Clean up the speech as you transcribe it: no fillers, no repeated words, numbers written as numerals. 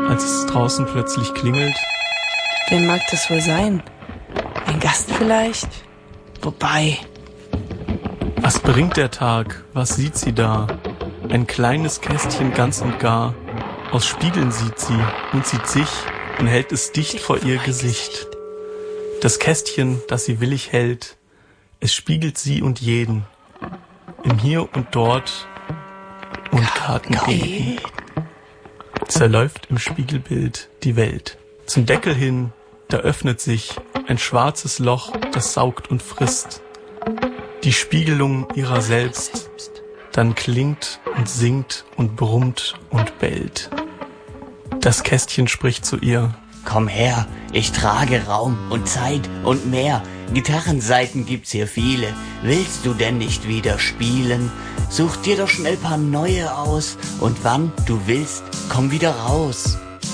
als es draußen plötzlich klingelt. Wer mag das wohl sein? Ein Gast vielleicht? Wobei... Was bringt der Tag? Was sieht sie da? Ein kleines Kästchen ganz und gar. Aus Spiegeln sieht sie und sieht sich und hält es dicht vor ihr Gesicht. Das Kästchen, das sie willig hält, es spiegelt sie und jeden. Im Hier und Dort und Karten geben. Zerläuft im Spiegelbild die Welt. Zum Deckel hin, da öffnet sich ein schwarzes Loch, das saugt und frisst. Die Spiegelung ihrer selbst, dann klingt und singt und brummt und bellt. Das Kästchen spricht zu ihr. Komm her, ich trage Raum und Zeit und mehr. Gitarrenseiten gibt's hier viele. Willst du denn nicht wieder spielen? Such dir doch schnell paar neue aus. Und wann du willst, komm wieder raus.